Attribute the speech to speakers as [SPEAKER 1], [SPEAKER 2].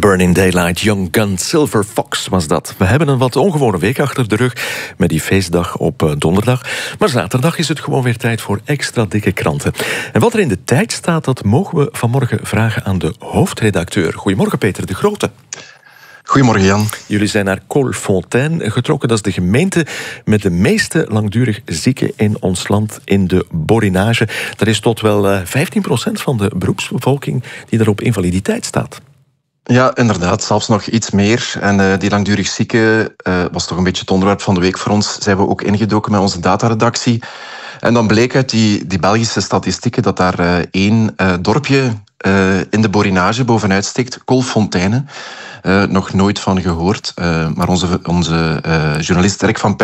[SPEAKER 1] Burning Daylight, Young Gun, Silver Fox was dat. We hebben een wat ongewone week achter de rug met die feestdag op donderdag. Maar zaterdag is het gewoon weer tijd voor extra dikke kranten. En wat er in de tijd staat, dat mogen we vanmorgen vragen aan de hoofdredacteur. Goedemorgen Peter de Grote.
[SPEAKER 2] Goedemorgen Jan.
[SPEAKER 1] Jullie zijn naar Koolfontein getrokken. Dat is de gemeente met de meeste langdurig zieken in ons land in de Borinage. Dat is tot wel 15% van de beroepsbevolking die er op invaliditeit staat.
[SPEAKER 2] Ja, inderdaad, zelfs nog iets meer. En die langdurig zieken was toch een beetje het onderwerp van de week voor ons. Zijn we ook ingedoken met onze dataredactie. En dan bleek uit die Belgische statistieken dat daar één dorpje in de Borinage bovenuit steekt, Koolfontein. Nog nooit van gehoord. Maar onze journalist Dirk van